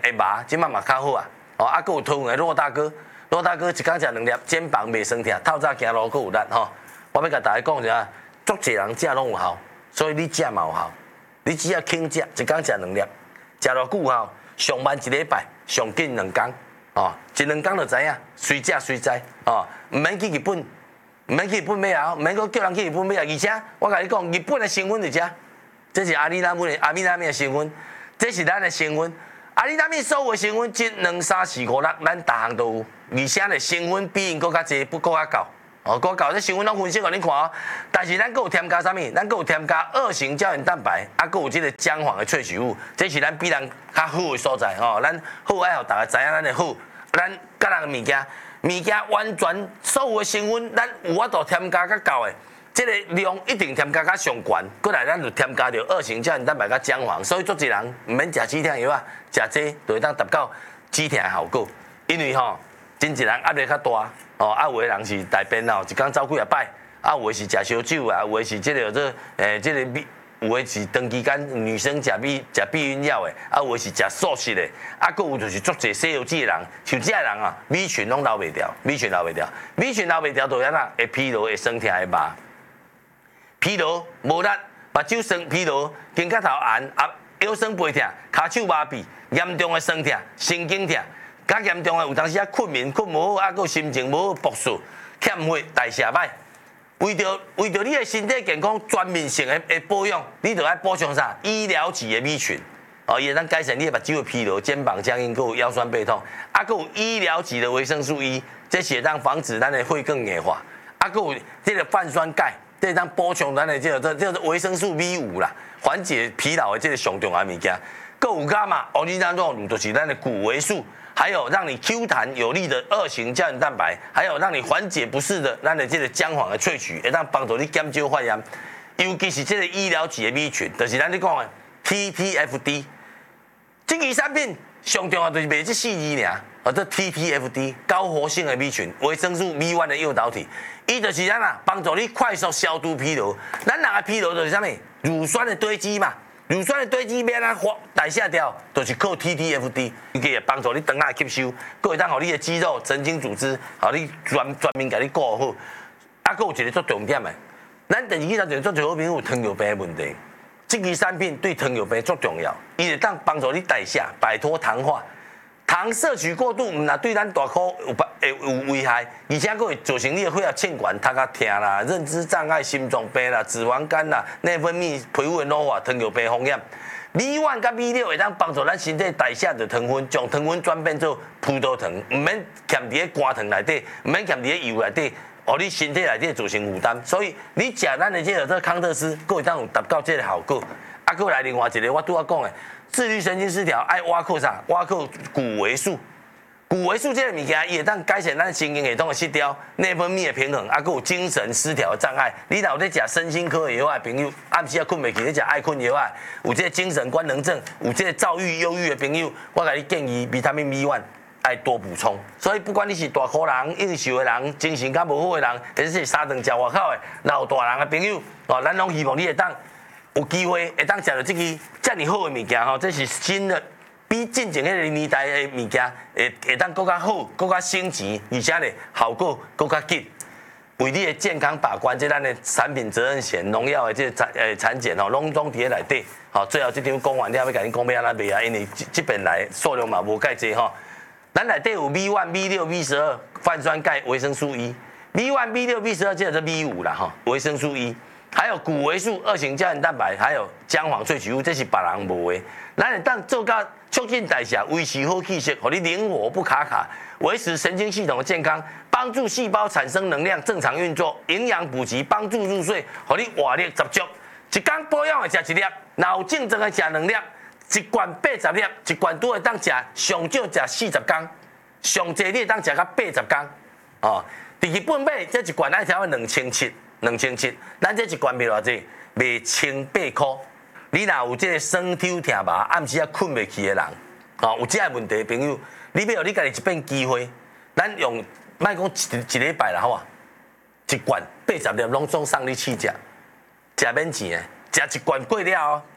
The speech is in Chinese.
会麻，即摆嘛较好啊。哦，啊，佮有推荐的骆大哥，骆大哥一工食2粒，肩膀袂酸痛，透早行路佮有力吼。我要甲大家讲一下，足侪人食拢有效，所以你食嘛有效。你只要轻食，一工食2粒，食偌久吼，上慢1礼拜，上紧2工，哦，1、2工就知影，随食随知，哦，毋免去日本，毋免去日本买啊，毋免佮叫人去日本买啊，而且我甲你讲，日本的成分伫遮，这是阿里那米的成分，这是咱的成分。阿里那米所有的成分1、2、3、4、5、6，咱逐项都有，而且咧成分比因佮较济，不佮较高。哦，佮搞这成分拢分析互恁看哦，但是咱佮有添加啥物？咱佮有添加2型胶原蛋白，啊，佮有即个姜黄的萃取物，这是咱比人较好的所在吼。咱好爱互大家知影咱的好，咱甲人的物件完全所有的成分，咱有法度添加较够的，这个量一定添加较上悬。过来咱就添加着2型胶原蛋白甲姜黄，所以足侪人毋免食止痛药啊，食这就会当达到止痛的效果，因为吼。真一人压力较大，哦，啊有的人是大便哦，一工走几啊摆，啊有的是食烧酒啊，有的是即个做即个有的是长期间女生食避孕药的，啊有的是食素食的，啊佫有就是足侪西药剂的人，像这人啊，米群拢留袂掉，米群留袂掉，就安那会疲劳、会酸痛、会麻，疲劳无力，目睭酸疲劳，肩胛头红，啊腰酸背痛，骹手麻痹，严重的酸痛、神经痛。较严重的有当时啊困眠困无好，啊，佮心情无好，毒素欠血，代谢歹。为着你的身体健康全面性的保养，你就要补充啥？医疗级的米群，哦，伊会当改善你的目睭的疲劳、肩膀僵硬，佮有腰酸背痛。啊，佮有医疗级的维生素 E， 这是会当防止咱的血更硬化。啊，佮有这个泛酸钙，这当补充咱的这个维生素 B5啦，缓解疲劳的这个上重要物件。佮有伽马欧利当中，就是咱的谷维素。还有让你 Q 弹有力的2型胶原蛋白，还有让你缓解不适的咱的这个姜黄的萃取，会当帮助你减少发炎。尤其是这个医疗级的米群，就是咱咧讲的 TTFD。这个产品上重要就是卖这4字尔，这 TTFD 高活性的米群，维生素 B1 的诱导体，伊就是咱啊帮助你快速消除疲劳。咱人的疲劳就是啥物？乳酸的堆积嘛。乳酸的堆积要安怎代谢掉，就是靠 TTFD， 伊个会帮助你肠仔吸收，佮会当互你的肌肉、神经组织，互你全面甲你顾好。啊，佮有一个足重点的，咱第二期就是足侪好朋友有糖尿病的问题，这支产品对糖尿病足重要，伊会当帮助你代谢，摆脱糖化。糖摄取过度，毋但对咱大脑有危害，而且佫会造成你的血压欠管、头壳痛啦、认知障碍、心脏病啦、脂肪肝啦、内分泌、皮肤的老化、糖尿病风险。B1 甲 B6会当帮助咱身体代谢的糖分，将糖分转变做葡萄糖，毋免欠伫咧肝糖内底，毋免欠伫咧油内底，互你身体内底造成负担。所以你食咱的这个康特斯，佫会当有达到这个效果。啊，佫来另外一个我拄仔讲的。自律神经失调爱挖靠啥？挖靠谷维素。谷维素这个物件，伊会当改善咱神经系统的失调、内分泌的平衡，啊，佮有精神失调的障碍。你若有咧食身心科的药的朋友，暗时啊困袂去咧食爱困药啊，有这个精神官能症、有这个躁郁、忧郁的朋友，我甲你建议维他命 B1 爱多补充。所以不管你是大颗人、应酬的人、精神较无好的人，或者是三顿食外口的老大人的朋友，哦，咱拢希望你会当。有机会会当食到这支遮尔好的物件吼，这是新的，比进前迄个年代的物件会当更较好、更较升级，而且咧效果更较紧。为你的健康把关，这咱的产品责任险、农药的这产检吼，拢总伫咧内底。吼，最后这张讲完了，要甲你讲要安怎卖啊？因为这边来数量嘛无介济吼。咱内底有 B1、B6、B12、泛酸钙、维生素 E。B1、B6、B12，这是 B5啦吼，维生素 E。还有谷维素、2型胶原蛋白，还有姜黄萃取物，这是别人无的。咱会当做到促进代谢，维持好气血，让你灵活不卡，维持神经系统的健康，帮助细胞产生能量正常运作，营养补给，帮助入睡，让你活力十足。一天保养的食1粒，若有竞争的食2粒，一罐80粒，一罐都会当食上少食40天，上济你会当食到80天。哦，伫日本买这一罐爱条2700，咱这一罐卖偌济？卖1800块。你若有这个酸痛痛麻，暗时啊困袂去的人，哦，有这个问题的朋友，你要互你家己一遍机会，咱用莫讲一礼拜啦，好啊，一罐80粒拢总送你去食，食免钱的，食一罐过了后，